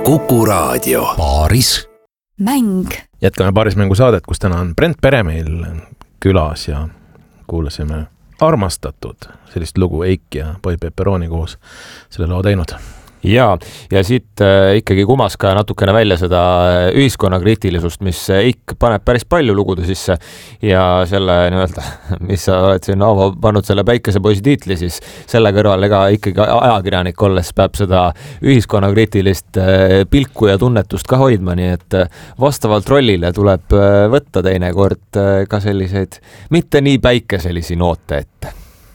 Kuku Raadio. Paaris. Mäng. Jätkame paarismängu saadet, kus täna on Brent Pere meil külas ja kuulasime Armastatud sellist lugu Eik ja Boy Pepperoni koos selle loo teinud. Ja siit ikkagi kumas ka natukene välja seda ühiskonnakriitilisust, mis Eik paneb päris palju lugude sisse ja selle nii-öelda, mis sa oled siin pannud selle Päikesepoisi tiitli, siis selle kõrval ega ikkagi ajakirjanik olles peab seda ühiskonnakriitilist pilku ja tunnetust ka hoidma, nii et vastavalt rollile tuleb võtta teinekord ka selliseid mitte nii päikeselisi noote ette.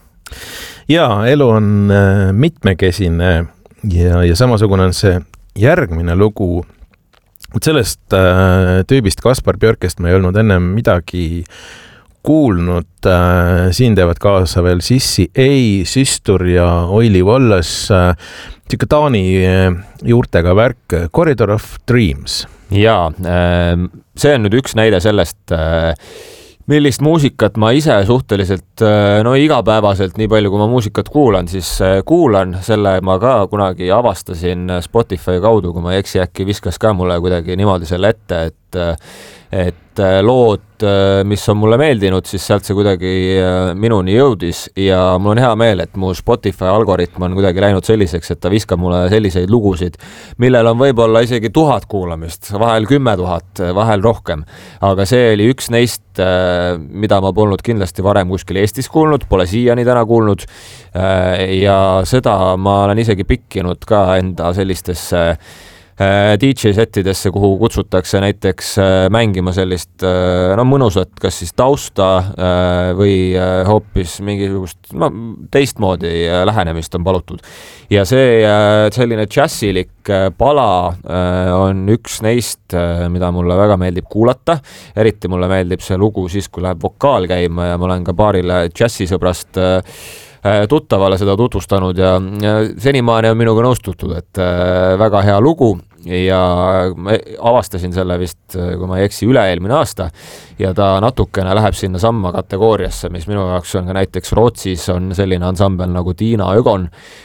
Ja, elu on mitmekesine ja samasugune on see järgmine lugu. Sellest tüübist Kaspar Björkest ma ei olnud ennem midagi kuulnud. Siin teevad kaasa veel Sissi A, Systur ja Oili Wallas. Siuke Taani juurtega värk Corridor of Dreams. Ja, see on nüüd üks näide sellest, millist muusikat ma ise suhteliselt igapäevaselt, nii palju kui ma muusikat kuulan, siis kuulan. Selle ma ka kunagi avastasin Spotify kaudu, kui ma eksi äkki viskas ka mulle kuidagi niimoodi selle ette, et lood, mis on mulle meeldinud, siis sealt see kuidagi minuni jõudis ja mul on hea meel, et mu Spotify algoritm on kuidagi läinud selliseks, et ta viskab mulle selliseid lugusid, millel on võib-olla isegi 1000 kuulamist, vahel 10 000, vahel rohkem. Aga see oli üks neist, mida ma polnud kindlasti varem kuskil Eestis kuulnud, pole siiani täna kuulnud ja seda ma olen isegi pikkinud ka enda sellistesse DJ-settidesse, kuhu kutsutakse näiteks mängima sellist mõnusat, kas siis tausta või hoopis mingisugust teistmoodi lähenemist on palutud. Ja see selline džässilik pala on üks neist, mida mulle väga meeldib kuulata. Eriti mulle meeldib see lugu siis, kui läheb vokaal käima ja ma olen ka paarile džässisõbrast tuttavale seda tutvustanud ja senimaani on minuga nõustutud, et väga hea lugu ja avastasin selle vist, kui ma ei eksi, üle-eelmine aasta ja ta natukene läheb sinna samma kategooriasse, mis minu jaoks on ka näiteks Rootsis on selline ansambel nagu Tiina Ögon,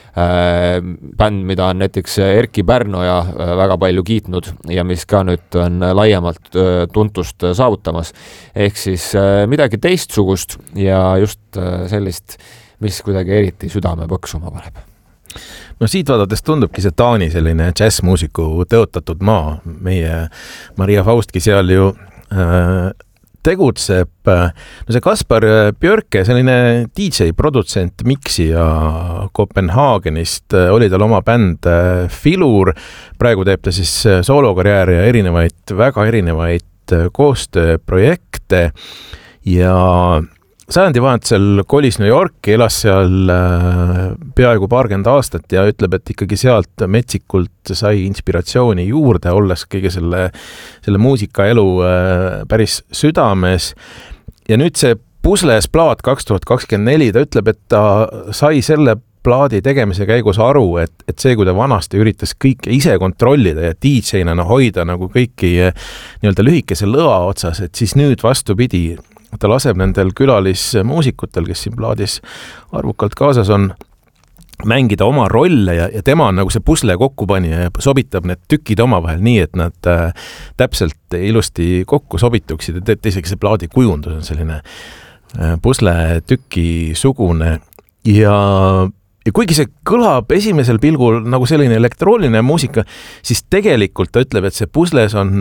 bänd, mida on näiteks Erki Pärnoja väga palju kiitnud ja mis ka nüüd on laiemalt tuntust saavutamas. Ehk siis midagi teistsugust ja just sellist, mis kuidagi eriti südame põksuma paneb. No siit vaadates tundubki see Taani selline džässmuusiku tõotatud maa. Meie Maria Faustki seal ju tegutseb. No see Kaspar Björke, selline DJ, produtsent, miksija Kopenhaagenist, oli tal oma bänd Filur. Praegu teeb ta siis soolokarjääri ja väga erinevaid koostööprojekte ja sajandivahetusel kolis New Yorki, elas seal peaaegu 20 aastat ja ütleb, et ikkagi sealt metsikult sai inspiratsiooni juurde, olles kõige selle muusikaelu päris südames. Ja nüüd see Pusles plaat 2024, ta ütleb, et ta sai selle plaadi tegemise käigus aru, et see, kui ta vanasti üritas kõike ise kontrollida ja DJ-na hoida nagu kõiki nii-öelda lühikese lõa otsas, et siis nüüd vastupidi, ta laseb nendel külalismuusikutel, kes siin plaadis arvukalt kaasas on, mängida oma rolle ja tema on nagu see pusle kokkupanija ja sobitab need tükid omavahel nii, et nad täpselt ilusti kokku sobituksid ja isegi see plaadi kujundus on selline pusle tüki sugune ja kuigi see kõlab esimesel pilgul nagu selline elektrooniline muusika, siis tegelikult ta ütleb, et see pusles on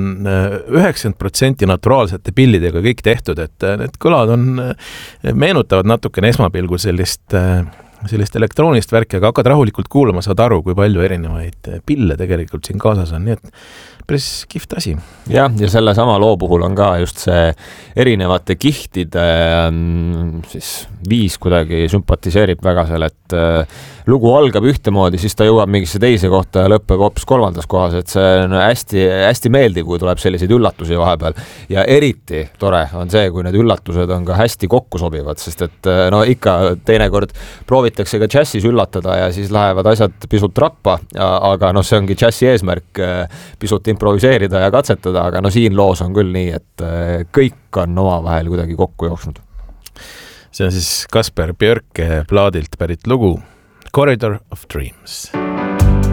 90% naturaalsete pillidega kõik tehtud, et need kõlad meenutavad natukene esmapilgul sellist elektroonilist värki, aga hakkad rahulikult kuulama, saad aru, kui palju erinevaid pille tegelikult siin kaasas on, nii et päris kihvt asi. Ja selle sama loo puhul on ka just see erinevate kihtide siis viis kuidagi sümpatiseerib väga selle, et lugu algab ühtemoodi, siis ta jõuab mingisse teise kohta ja lõppeb hoopis kolmandas kohas, et see on hästi meeldiv, kui tuleb selliseid üllatusi vahepeal ja eriti tore on see, kui need üllatused on ka hästi kokku sobivad, sest et ikka teinekord proovitakse ka džässis üllatada ja siis lähevad asjad pisut rappa, aga see ongi džässi eesmärk pisut improviseerida ja katsetada, aga siin loos on küll nii, et kõik on omavahel kuidagi kokku jooksnud. See on siis Kaspar Björke plaadilt pärit lugu Corridor of Dreams.